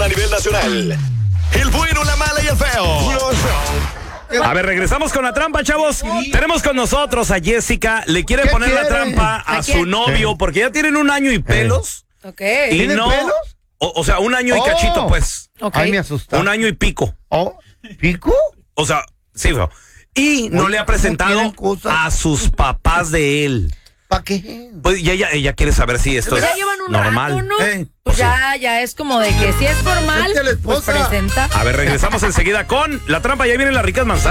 a nivel nacional. El bueno, la mala y el feo. A ver, regresamos con la trampa, chavos. Tenemos con nosotros a Jessica. Le quiere poner la trampa a su novio porque ya tienen 1 año y pelos. Ok. Y ¿Tienen no, pelos? o sea, 1 año y cachito, pues. Ok. Ay, me asusta. 1 año y pico. Oh, ¿pico? O sea, sí, feo. Y no le ha presentado tienen cosas? a sus papás de él. ¿Para qué? Pues ya ella quiere saber si esto Pues es ya llevan un normal. rato, ¿no? Ey, Pues ya es como de que si es formal, Es que la pues esposa. presenta. A ver, regresamos enseguida con la trampa. Ya vienen las ricas manzanas.